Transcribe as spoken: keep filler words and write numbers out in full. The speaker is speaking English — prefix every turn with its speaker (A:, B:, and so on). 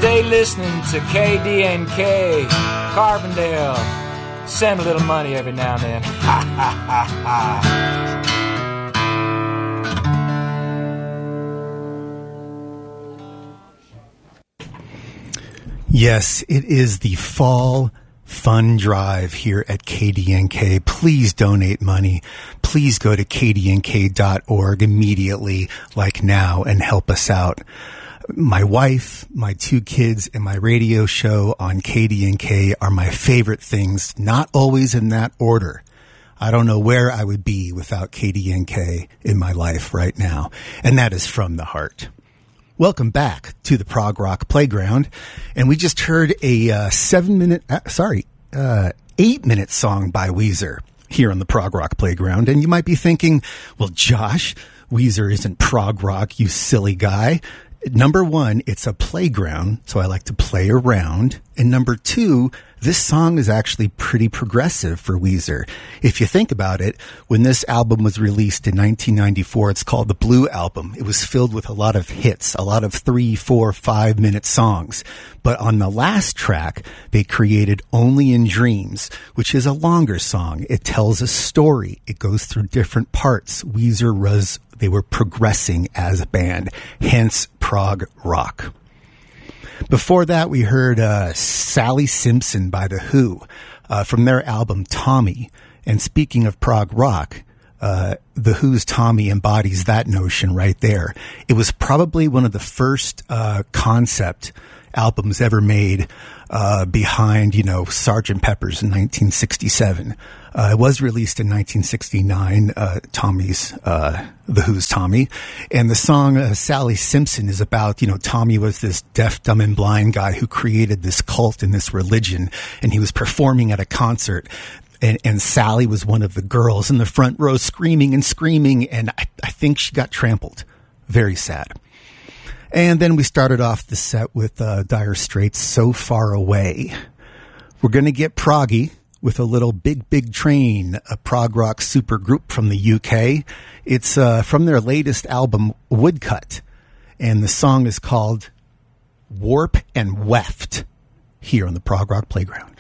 A: Stay listening to K D N K, Carbondale. Send a little money every now and then. Ha ha ha ha.
B: Yes, it is the fall fun drive here at K D N K. Please donate money. Please go to K D N K dot org immediately, like now, and help us out. My wife, my two kids, and my radio show on K D N K are my favorite things, not always in that order. I don't know where I would be without K D N K in my life right now, and that is from the heart. Welcome back to the Prog Rock Playground, and we just heard a uh, seven-minute, uh, sorry, uh, eight-minute song by Weezer here on the Prog Rock Playground, and you might be thinking, well, Josh, Weezer isn't prog rock, you silly guy. Number one, it's a playground, so I like to play around. And number two, this song is actually pretty progressive for Weezer. If you think about it, when this album was released in nineteen ninety-four, it's called the Blue Album. It was filled with a lot of hits, a lot of three, four, five minute songs. But on the last track, they created Only in Dreams, which is a longer song. It tells a story. It goes through different parts. Weezer was They were progressing as a band, hence prog rock. Before that, we heard uh, Sally Simpson by The Who uh, from their album Tommy. And speaking of prog rock, uh, The Who's Tommy embodies that notion right there. It was probably one of the first uh, concept albums ever made uh, behind, you know, Sergeant Pepper's in nineteen sixty-seven. Uh, it was released in nineteen sixty-nine, uh, Tommy's, uh, The Who's Tommy. And the song, uh, Sally Simpson, is about, you know, Tommy was this deaf, dumb, and blind guy who created this cult and this religion, and he was performing at a concert. And, and Sally was one of the girls in the front row screaming and screaming, and I, I think she got trampled. Very sad. And then we started off the set with uh, Dire Straits' So Far Away. We're going to get proggy with a little Big Big Train, a prog rock supergroup from the U K. It's uh, from their latest album, Woodcut. And the song is called Warp and Weft here on the Prog Rock Playground.